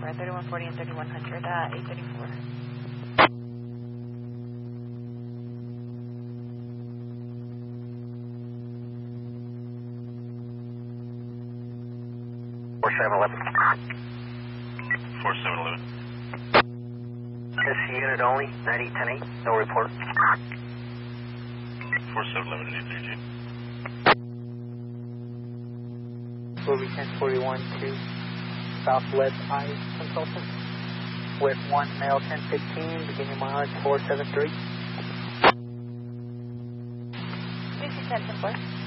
for 3140 and 3100, 834. Four 711. This unit only, 9810-8, no report. 4711 and 832. Will be 1041 to Southwest I Consultant with 1 male 1015, beginning mileage 473. This is 10 4.